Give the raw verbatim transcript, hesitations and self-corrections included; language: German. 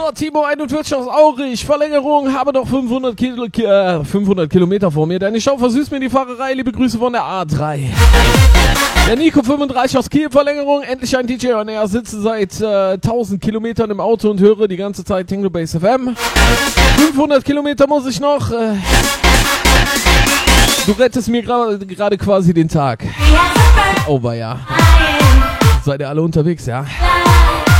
So, Timo einundvierzig aus Aurich, Verlängerung, habe noch fünfhundert, Kil- äh, fünfhundert Kilometer vor mir, denn ich schaue, versüßt mir die Fahrerei, liebe Grüße von der A drei. Der Nico fünfunddreißig aus Kiel, Verlängerung, endlich ein D J on Air, sitze seit äh, tausend Kilometern im Auto und höre die ganze Zeit Tango Base F M. fünfhundert Kilometer muss ich noch, äh, du rettest mir gerade quasi den Tag. Oh, war ja. Seid ihr alle unterwegs, ja?